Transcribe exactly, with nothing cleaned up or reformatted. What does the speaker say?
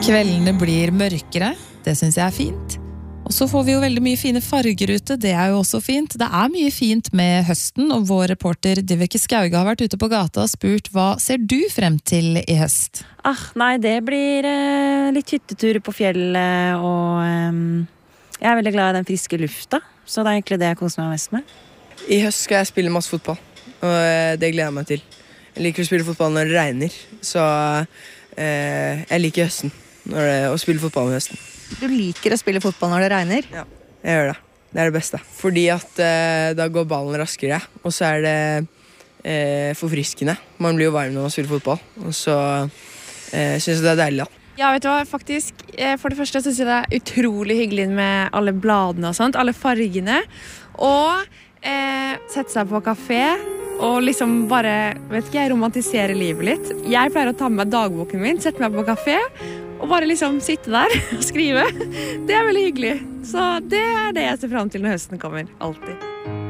Kveldene blir mørkere, det synes jeg er fint. Og så får vi jo veldig mye fine farger ute, det er jo også fint. Det er mye fint med høsten, og vår reporter Divike Skauge har vært ute på gata og spurt hva ser du frem til i høst? Ah, nei, det blir eh, litt hyttetur på fjellet, og eh, jeg er veldig glad i den friske lufta, så det er egentlig det jeg koser meg mest med. I høst skal jeg spille masse fotball, og eh, det gleder jeg meg til. Jeg liker å spille fotball når det regner, så eh, jeg liker høsten, når det, å spille fotball med høsten. Du liker å spille fotball når det regner? Ja, jeg gjør det. Det er det beste. Fordi at eh, da går ballen raskere, og så er det eh, forfriskende. Man blir jo varm når man spiller fotball, og så eh, synes jeg det er deilig da. Ja, vet du hva, faktisk, for det første synes jeg det er utrolig hyggelig med alle bladene og sånt, alle fargene, og eh, sette seg på kafé, og liksom bare, vet ikke, jeg romantiserer livet litt. Jeg pleier å ta med dagboken min, sette meg på kafé, og bare liksom sitte der og skrive. Det er veldig hyggelig. Så det er det jeg ser frem til når høsten kommer, alltid.